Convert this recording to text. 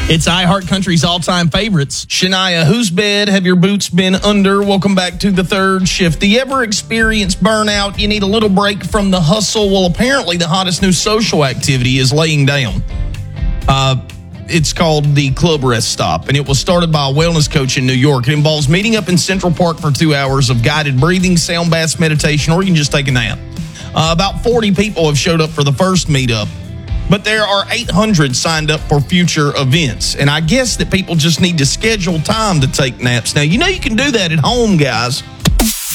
It's iHeart Country's all-time favorites. Shania, whose bed have your boots been under? Welcome back to the third shift. Do you ever experience burnout? You need a little break from the hustle? Well, apparently the hottest new social activity is laying down. It's called the Club Rest Stop, and it was started by a wellness coach in New York. It involves meeting up in Central Park for 2 hours of guided breathing, sound baths, meditation, or you can just take a nap. About 40 people have showed up for the first meetup, but there are 800 signed up for future events. And I guess that people just need to schedule time to take naps. Now, you know you can do that at home, guys.